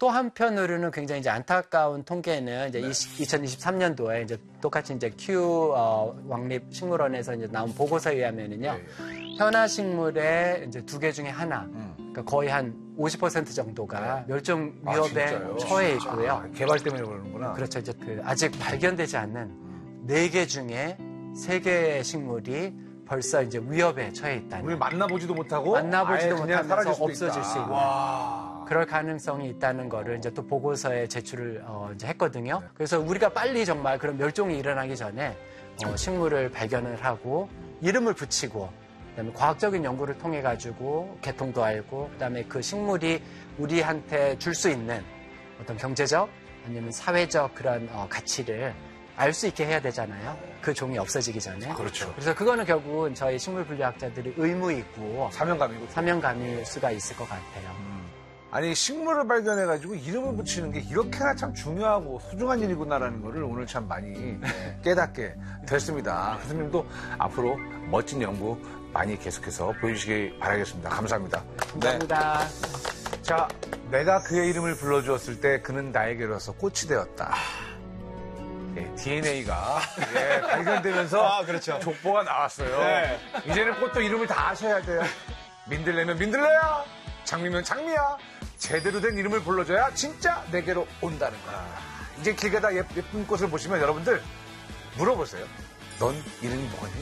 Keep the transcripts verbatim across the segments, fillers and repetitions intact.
또 한편으로는 굉장히 이제 안타까운 통계는 이제 네. 이천이십삼 년도에 이제 똑같이 이제 큐 어, 왕립 식물원에서 이제 나온 보고서에 의하면은요. 네. 현아 식물의 이제 두 개 중에 하나, 음. 그러니까 거의 한 오십 퍼센트 정도가 네. 멸종 위협에 아, 처해 있고요. 아, 개발 때문에 그러는구나. 그렇죠. 이제 그 아직 발견되지 않는 네 개 중에 세 개의 식물이 벌써 이제 위협에 처해 있다는. 우리 만나보지도 못하고 만나보지도 못하면서 수도 없어질 있다. 수 있는. 와. 그럴 가능성이 있다는 거를 이제 또 보고서에 제출을 어, 이제 했거든요. 네. 그래서 우리가 빨리 정말 그런 멸종이 일어나기 전에 어, 식물을 발견을 하고 이름을 붙이고 그다음에 과학적인 연구를 통해 가지고 개통도 알고 그다음에 그 식물이 우리한테 줄 수 있는 어떤 경제적 아니면 사회적 그런 어, 가치를 알 수 있게 해야 되잖아요. 그 종이 없어지기 전에. 그렇죠. 그래서 그거는 결국은 저희 식물분류학자들의 의무이고 사명감이고 사명감일 수가 있을 것 같아요. 음. 아니 식물을 발견해가지고 이름을 붙이는 게 이렇게나 참 중요하고 소중한 일이구나라는 거를 오늘 참 많이 깨닫게 됐습니다. 교수님도 앞으로 멋진 연구 많이 계속해서 보여주시기 바라겠습니다. 감사합니다. 감사합니다. 네. 자, 내가 그의 이름을 불러주었을 때 그는 나에게로서 꽃이 되었다. 예, 디엔에이가 예, 발견되면서 아, 그렇죠. 족보가 나왔어요. 네. 이제는 꽃도 이름을 다 아셔야 돼요. 민들레면 민들레야, 장미면 장미야. 제대로 된 이름을 불러줘야 진짜 내게로 온다는 거야. 이제 길 가다 예쁜 꽃을 보시면 여러분들 물어보세요. 넌 이름이 뭐니?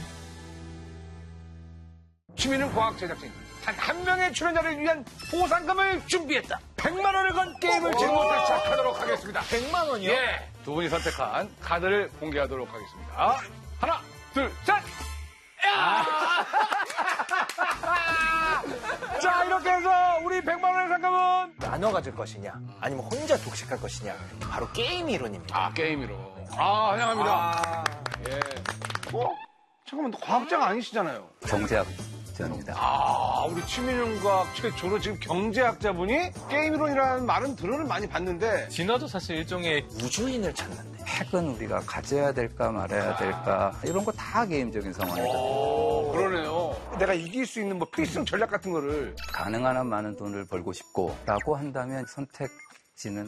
취미는 과학 제작진. 단 한 명의 출연자를 위한 보상금을 준비했다. 백만 원을 건 게임을 지금부터 시작하도록 하겠습니다. 백만 원이요? 예. 두 분이 선택한 카드를 공개하도록 하겠습니다. 하나, 둘, 셋! 야! 자, 이렇게 해서 우리 백만 원의 상금은 나눠 가질 것이냐, 아니면 혼자 독식할 것이냐, 바로 게임 이론입니다. 아, 게임 이론. 아, 환영합니다. 아... 예. 어? 잠깐만, 과학자가 아니시잖아요. 경제학자입니다. 아, 우리 취미윤과학 최초로 지금 경제학자분이 게임 이론이라는 말은 들어는 많이 봤는데 진화도 사실 일종의 우주인을 찾는데 핵은 우리가 가져야 될까 말아야 될까 이런 거 다 게임적인 상황이거든요. 오, 그러네요. 내가 이길 수 있는 뭐 필승 전략 같은 거를 가능한 한 많은 돈을 벌고 싶고 라고 한다면 선택지는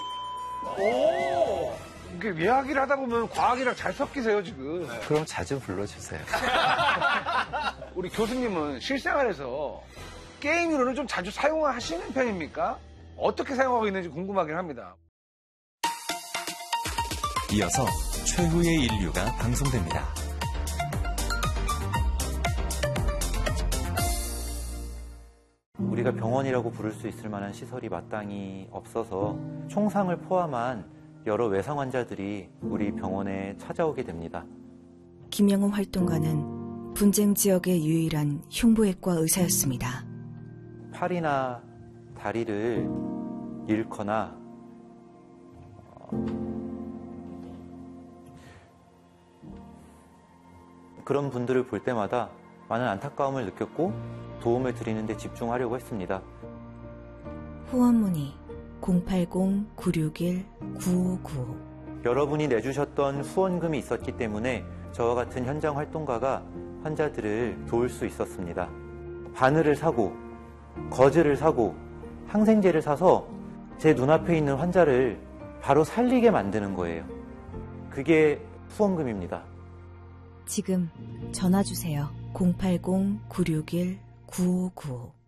오! 이게 이야기를 하다 보면 과학이랑 잘 섞이세요, 지금. 그럼 자주 불러주세요. 우리 교수님은 실생활에서 게임 이론을 좀 자주 사용하시는 편입니까? 어떻게 사용하고 있는지 궁금하긴 합니다. 이어서 최후의 인류가 방송됩니다. 우리가 병원이라고 부를 수 있을 만한 시설이 마땅히 없어서 총상을 포함한 여러 외상 환자들이 우리 병원에 찾아오게 됩니다. 김영웅 활동가는 분쟁 지역의 유일한 흉부외과 의사였습니다. 팔이나 다리를 잃거나 어, 그런 분들을 볼 때마다 많은 안타까움을 느꼈고 도움을 드리는 데 집중하려고 했습니다. 후원 문의 공팔공 구육일 구오구오. 여러분이 내주셨던 후원금이 있었기 때문에 저와 같은 현장 활동가가 환자들을 도울 수 있었습니다. 바늘을 사고 거즈를 사고 항생제를 사서 제 눈앞에 있는 환자를 바로 살리게 만드는 거예요. 그게 후원금입니다. 지금 전화 주세요. 공팔공 구육일 구오구오.